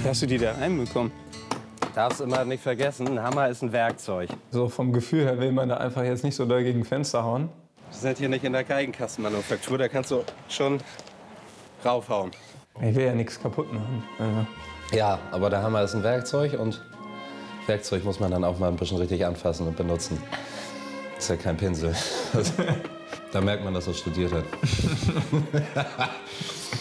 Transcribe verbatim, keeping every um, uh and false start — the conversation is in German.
hast du die da reinbekommen? Darfst immer nicht vergessen, ein Hammer ist ein Werkzeug. So vom Gefühl her will man da einfach jetzt nicht so doll gegen Fenster hauen. Wir sind hier nicht in der Geigenkastenmanufaktur, da kannst du schon raufhauen. Ich will ja nichts kaputt machen. Also. Ja, aber der Hammer ist ein Werkzeug und Werkzeug muss man dann auch mal ein bisschen richtig anfassen und benutzen. Das ist ja kein Pinsel. Da merkt man, dass er studiert hat.